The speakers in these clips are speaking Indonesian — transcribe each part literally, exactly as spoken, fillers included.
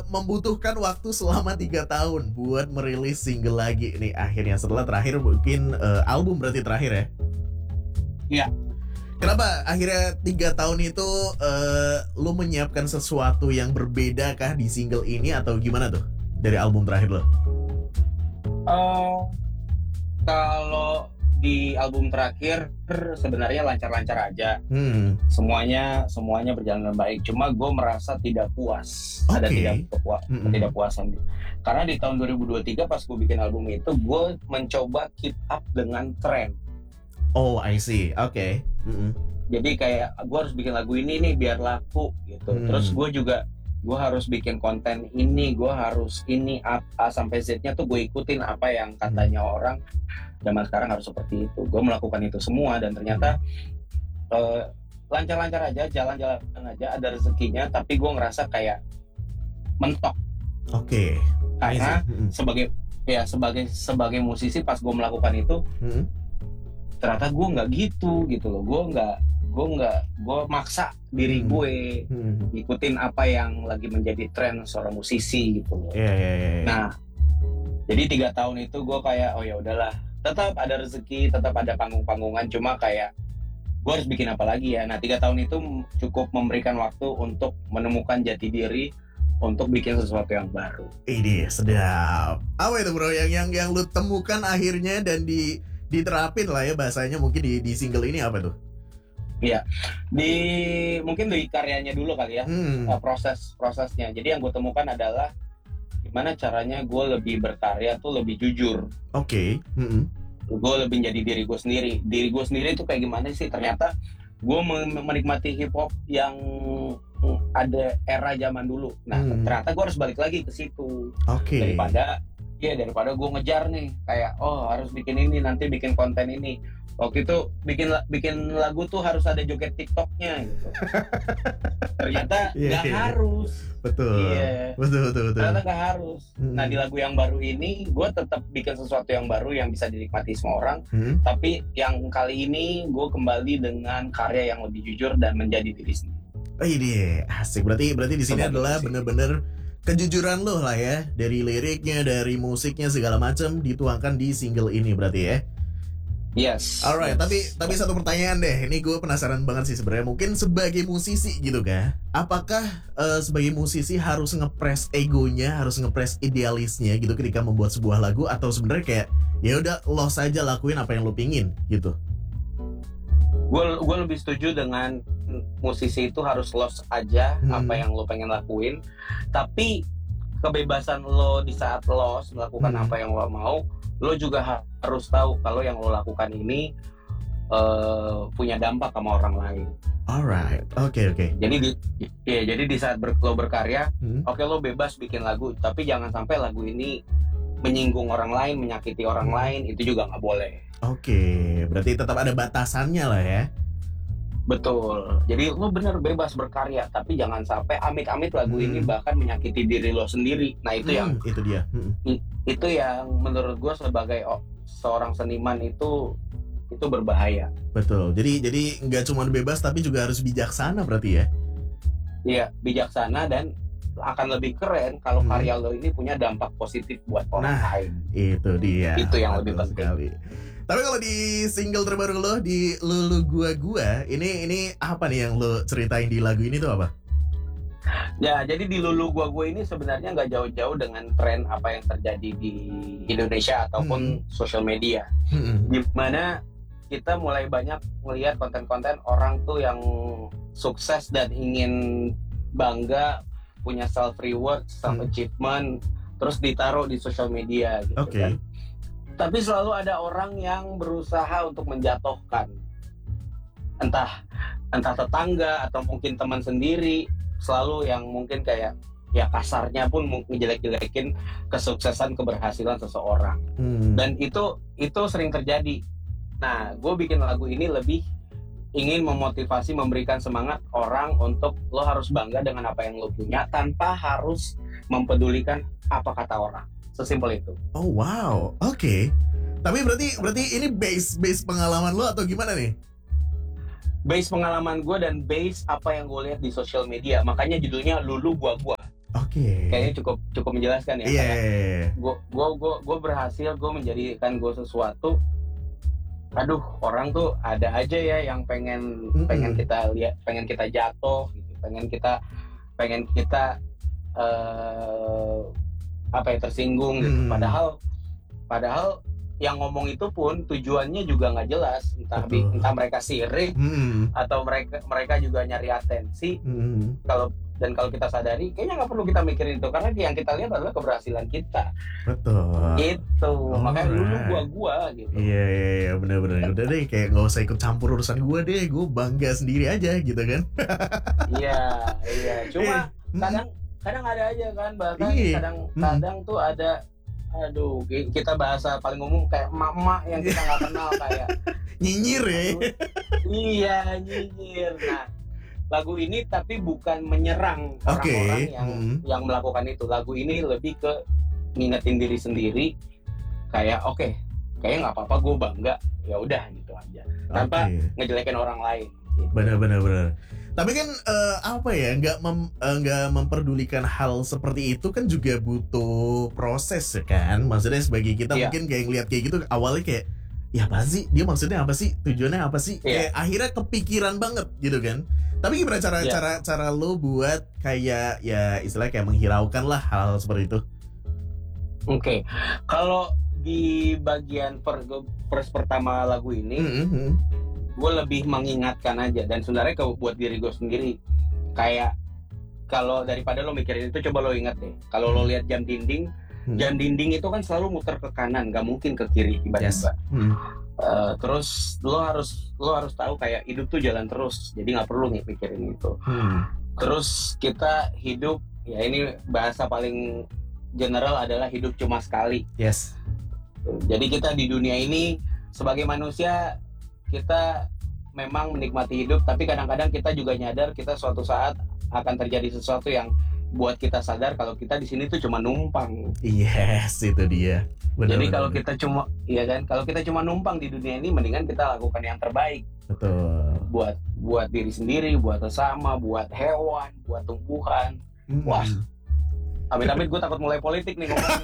membutuhkan waktu selama tiga tahun buat merilis single lagi nih akhirnya setelah terakhir mungkin uh, album berarti terakhir ya? Iya. Kenapa akhirnya tiga tahun itu uh, lo menyiapkan sesuatu yang berbeda kah di single ini atau gimana tuh dari album terakhir lo? Uh, kalau di album terakhir sebenarnya lancar-lancar aja, hmm. semuanya semuanya berjalan dengan baik. Cuma gue merasa tidak puas, okay. ada tidak kepuas, mm-hmm. ketidakpuasan. Karena di tahun dua ribu dua puluh tiga pas gue bikin album itu, gue mencoba keep up dengan tren. Oh, I see. Oke. Okay. Mm-hmm. Jadi kayak gue harus bikin lagu ini nih biar laku gitu. Mm. Terus gue juga gue harus bikin konten ini, gue harus ini A, A sampai Z-nya tuh gue ikutin apa yang katanya mm. orang zaman sekarang harus seperti itu. Gue melakukan itu semua dan ternyata uh, lancar-lancar aja, jalan-jalan aja, ada rezekinya. Tapi gue ngerasa kayak mentok. Oke. Okay. Karena mm. sebagai ya sebagai sebagai musisi pas gue melakukan itu, mm. ternyata gue nggak gitu gitu loh. Gue nggak gue nggak gue maksa diri hmm. gue hmm. ikutin apa yang lagi menjadi tren seorang musisi gitu loh. Yeah, yeah, yeah. Nah, jadi tiga tahun itu gue kayak oh ya udahlah, tetap ada rezeki, tetap ada panggung-panggungan, cuma kayak gue harus bikin apa lagi ya. Nah, tiga tahun itu cukup memberikan waktu untuk menemukan jati diri untuk bikin sesuatu yang baru. Ini sedap. Apa itu bro yang yang yang lu temukan akhirnya dan di diterapin lah ya bahasanya mungkin di di single ini apa tuh? Iya, di mungkin dari karyanya dulu kali ya, hmm. uh, proses prosesnya. Jadi yang gue temukan adalah gimana caranya gue lebih berkarya tuh lebih jujur. Oke. Okay. Mm-hmm. Gue lebih jadi diri gue sendiri. Diri gue sendiri itu kayak gimana sih? Ternyata gue menikmati hip hop yang ada era zaman dulu. Nah, hmm. ternyata gue harus balik lagi ke situ. Oke. Okay. Daripada ya daripada gue ngejar nih kayak oh harus bikin ini nanti bikin konten ini. Waktu itu bikin bikin lagu tuh harus ada joget TikToknya gitu. Ternyata yeah, nggak yeah. harus. Betul. Iya. Betul betul betul. Ternyata nggak harus. Hmm. Nah di lagu yang baru ini, gue tetap bikin sesuatu yang baru yang bisa dinikmati semua orang. Hmm. Tapi yang kali ini gue kembali dengan karya yang lebih jujur dan menjadi diri sendiri. Oh iya, asik. Berarti berarti di sini Sebagai adalah musik. Bener-bener kejujuran lo lah ya, dari liriknya, dari musiknya segala macam dituangkan di single ini berarti ya. Yes. Alright, yes. tapi tapi satu pertanyaan deh. Ini gue penasaran banget sih sebenarnya. Mungkin sebagai musisi gitu kan, apakah uh, sebagai musisi harus ngepres egonya, harus ngepres idealisnya gitu ketika membuat sebuah lagu, atau sebenarnya kayak ya udah lo saja lakuin apa yang lo pingin gitu? Gue gue lebih setuju dengan musisi itu harus los aja hmm. apa yang lo pengen lakuin, tapi kebebasan lo di saat los melakukan hmm. apa yang lo mau, lo juga harus tahu kalau yang lo lakukan ini uh, punya dampak sama orang lain. Alright, oke okay, oke. Okay. Jadi di, ya jadi di saat ber, lo berkarya, hmm. oke okay, lo bebas bikin lagu, tapi jangan sampai lagu ini menyinggung orang lain, menyakiti orang hmm. lain, itu juga nggak boleh. Oke, okay, berarti tetap ada batasannya lah ya. Betul. Jadi lo bener bebas berkarya, tapi jangan sampai amit-amit lagu hmm. ini bahkan menyakiti diri lo sendiri. Nah itu hmm, yang itu dia. Hmm. Itu yang menurut gue sebagai oh, seorang seniman itu itu berbahaya. Betul. Jadi jadi nggak cuma bebas tapi juga harus bijaksana berarti ya. Iya, bijaksana dan akan lebih keren kalau hmm. karya lo ini punya dampak positif buat orang nah, lain. Itu dia. Itu yang lebih penting. Sekali. Tapi kalau di single terbaru lo di Lulu Gua Gua, ini ini apa nih yang lo ceritain di lagu ini tuh apa? Ya, jadi di Lulu Gua Gua ini sebenarnya nggak jauh-jauh dengan tren apa yang terjadi di Indonesia ataupun hmm. sosial media, hmm. di mana kita mulai banyak melihat konten-konten orang tuh yang sukses dan ingin bangga, punya self reward, self achievement, hmm. terus ditaruh di sosial media gitu okay. kan. Tapi selalu ada orang yang berusaha untuk menjatuhkan, entah entah tetangga atau mungkin teman sendiri, selalu yang mungkin kayak ya kasarnya pun ngejelek-jelekin kesuksesan keberhasilan seseorang. Hmm. Dan itu itu sering terjadi. Nah, gue bikin lagu ini lebih ingin memotivasi, memberikan semangat orang untuk lo harus bangga dengan apa yang lo punya tanpa harus mempedulikan apa kata orang. Sesimpel itu. Oh wow, oke. Okay. Tapi berarti berarti ini base base pengalaman lo atau gimana nih? Base pengalaman gue dan base apa yang gue lihat di sosial media. Makanya judulnya Lulu Gua Gua. Oke. Kayaknya cukup cukup menjelaskan ya. Iya. Gue gue gue gue berhasil gue menjadikan gue sesuatu. Aduh, orang tuh ada aja ya yang pengen Mm-mm. pengen kita lihat, pengen kita jatuh gitu, pengen kita pengen kita eh apa ya tersinggung gitu. Hmm. Padahal padahal yang ngomong itu pun tujuannya juga nggak jelas, entah bi- Betul. entah mereka sirik Hmm. atau mereka mereka juga nyari atensi. Hmm. Kalau dan kalau kita sadari kayaknya nggak perlu kita mikirin itu, karena yang kita lihat adalah keberhasilan kita Betul. gitu. Makanya lu lu Alright. gua gua gitu. Iya iya iya benar-benar. Udah deh kayak nggak usah ikut campur urusan gue deh. Gue bangga sendiri aja gitu kan. Iya iya, cuma Hmm. kadang kadang ada aja kan, bahkan Iya. kadang Hmm. kadang tuh ada, aduh ki- kita bahasa paling umum kayak emak-emak yang kita nggak kenal kayak Nyinyir ya. aduh, iya nyinyir. Nah, lagu ini tapi bukan menyerang Oke. orang-orang yang Hmm. yang melakukan itu. Lagu ini lebih ke ngingetin diri sendiri kayak oke, kayaknya nggak apa-apa, gue bangga, ya udah gitu aja, tanpa Oke. ngejelekin orang lain gitu. Benar-benar benar. Tapi kan eh, apa ya, nggak mem, eh, nggak memperdulikan hal seperti itu kan juga butuh proses ya kan. Maksudnya sebagai kita Iya. mungkin kayak ngeliat kayak gitu awalnya kayak ya apa sih dia maksudnya apa sih tujuannya apa sih Iya. kayak akhirnya kepikiran banget gitu kan. Tapi gimana cara Iya. cara cara lo buat kayak ya istilahnya kayak menghiraukan lah hal-hal seperti itu. Oke, kalau di bagian per, verse pertama lagu ini, Mm-hmm. gue lebih mengingatkan aja, dan sebenarnya ke buat diri gue sendiri, kayak kalau daripada lo mikirin itu, coba lo ingat deh, kalau lo lihat jam dinding, Hmm. jam dinding itu kan selalu muter ke kanan, nggak mungkin ke kiri tiba-tiba. Hmm. Eh, terus lo harus lo harus tahu kayak hidup tuh jalan terus, jadi nggak perlu nih mikirin itu. Hmm. Terus kita hidup, ya ini bahasa paling general adalah hidup cuma sekali. Yes. Jadi kita di dunia ini sebagai manusia, kita memang menikmati hidup, tapi kadang-kadang kita juga nyadar kita suatu saat akan terjadi sesuatu yang buat kita sadar kalau kita di sini tuh cuma numpang. Yes, itu dia. Benar, Jadi benar, kalau benar. kita cuma, iya kan, kalau kita cuma numpang di dunia ini, mendingan kita lakukan yang terbaik betul. buat buat diri sendiri, buat sesama, buat hewan, buat tumbuhan. Hmm. Wah. Amit-amit gue takut mulai politik nih ngomong.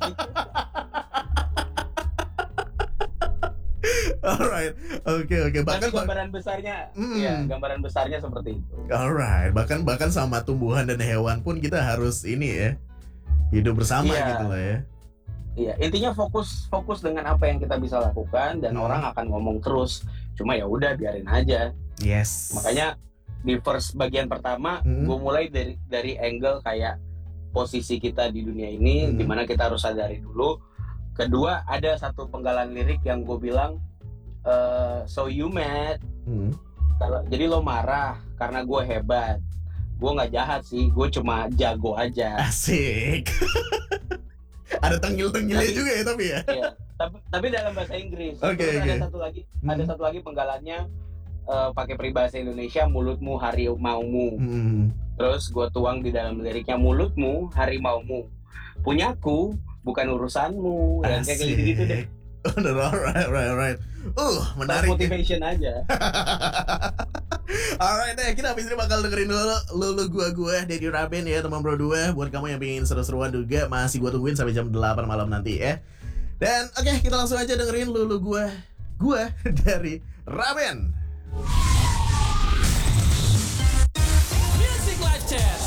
Alright, oke oke. Bahkan Tapi gambaran besarnya, Mm. ya gambaran besarnya seperti itu. alright, bahkan bahkan sama tumbuhan dan hewan pun kita harus ini ya hidup bersama Iya. gitu lah ya. Iya, intinya fokus fokus dengan apa yang kita bisa lakukan, dan Hmm. orang akan ngomong terus. Cuma ya udah biarin aja. Yes. Makanya di first bagian pertama, Hmm. gue mulai dari dari angle kayak posisi kita di dunia ini, Hmm. dimana kita harus sadari dulu. Kedua, ada satu penggalan lirik yang gue bilang, eh, so you mad, Hmm. kalau jadi lo marah karena gue hebat. Gue nggak jahat sih, gue cuma jago aja. Asik. Ada tengil-tengilnya Tapi- juga ya tapi ya. Iya, tapi tapi dalam bahasa Inggris. Oke, Terus oke. ada satu lagi, Hmm. ada satu lagi penggalannya, eh, pakai peribahasa Indonesia, mulutmu harimaumu. Hmm. Terus gue tuang di dalam liriknya, mulutmu harimaumu, punyaku bukan urusanmu. Ya, kayak Asik. gitu deh. Alright, right, right. Uh, menarik. Motivation aja. Alright deh, kita habis ini bakal dengerin dulu Lulu Gua Gua dari Raben ya teman bro dua. Buat kamu yang pengen seru-seruan juga masih gua tungguin sampai jam delapan malam nanti ya. Dan oke, kita langsung aja dengerin Lulu Gua Gua dari Raben. Music Live Chat.